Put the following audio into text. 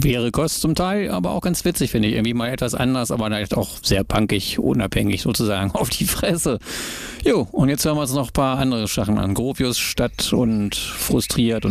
schwere Kost zum Teil, aber auch ganz witzig, finde ich. Irgendwie mal etwas anders, aber vielleicht auch sehr punkig, unabhängig sozusagen auf die Fresse. Jo, und jetzt hören wir uns noch ein paar andere Sachen an. Gropius, Stadt und Frustriert und